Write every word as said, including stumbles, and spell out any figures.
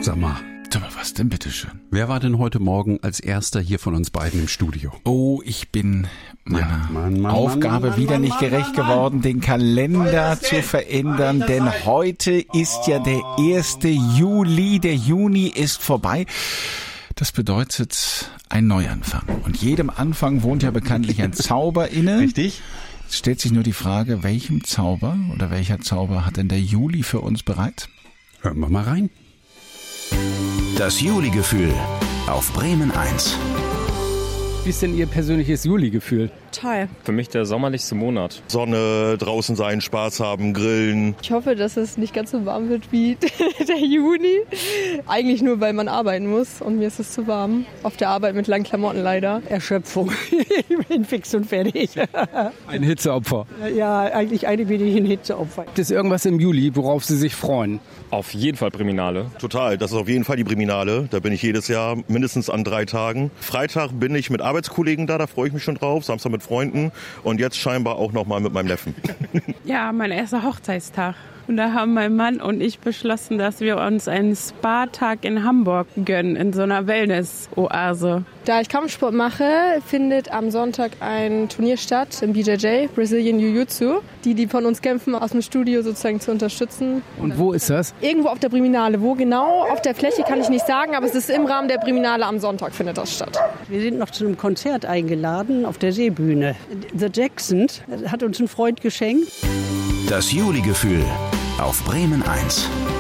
Sag mal, Was denn bitteschön? wer war denn heute Morgen als erster hier von uns beiden im Studio? Oh, ich bin meiner Ja, Mann, Mann, Aufgabe Mann, Mann, wieder Mann, nicht Mann, gerecht Mann, geworden, den Kalender zu verändern, denn heute ist ja der erste Juli, der Juni ist vorbei. Das bedeutet ein Neuanfang. Und jedem Anfang wohnt ja bekanntlich ein Zauber inne. Richtig? Es stellt sich nur die Frage, welchem Zauber oder welcher Zauber hat denn der Juli für uns bereit? Hören wir mal rein. Das Juli-Gefühl auf Bremen eins. Wie ist denn Ihr persönliches Juli-Gefühl? Toll. Für mich der sommerlichste Monat. Sonne, draußen sein, Spaß haben, grillen. Ich hoffe, dass es nicht ganz so warm wird wie der Juni. Eigentlich nur, weil man arbeiten muss und mir ist es zu warm. Auf der Arbeit mit langen Klamotten leider. Erschöpfung. Ich bin fix und fertig. Ein Hitzeopfer. Ja, eigentlich eine bin ich ein Hitzeopfer. Gibt es irgendwas im Juli, worauf Sie sich freuen? Auf jeden Fall Priminale. Total, das ist auf jeden Fall die Priminale. Da bin ich jedes Jahr mindestens an drei Tagen. Freitag bin ich mit Arbeitskollegen da, da freue ich mich schon drauf. Samstag mit Freunden und jetzt scheinbar auch noch mal mit meinem Neffen. Ja, mein erster Hochzeitstag. Und da haben mein Mann und ich beschlossen, dass wir uns einen Spa-Tag in Hamburg gönnen, in so einer Wellness-Oase. Da ich Kampfsport mache, findet am Sonntag ein Turnier statt im B J J, Brazilian Jiu-Jitsu. Die, die von uns kämpfen, aus dem Studio sozusagen zu unterstützen. Und wo ist das? Irgendwo auf der Priminale. Wo genau auf der Fläche kann ich nicht sagen, aber es ist im Rahmen der Priminale am Sonntag findet das statt. Wir sind noch zu einem Konzert eingeladen auf der Seebühne. The Jacksons hat uns ein Freund geschenkt. Das Juli-Gefühl auf Bremen eins.